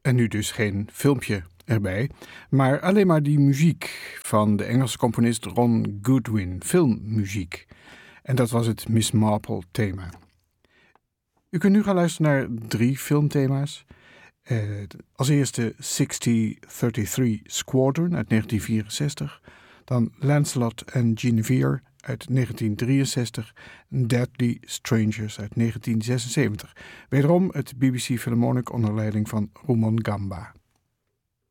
En nu dus geen filmpje erbij, maar alleen maar die muziek van de Engelse componist Ron Goodwin, filmmuziek. En dat was het Miss Marple thema. U kunt nu gaan luisteren naar 3 filmthema's. Als eerste 6033 Squadron uit 1964. Dan Lancelot and Guinevere uit 1963. Deadly Strangers uit 1976. Wederom het BBC Philharmonic onder leiding van Rumon Gamba.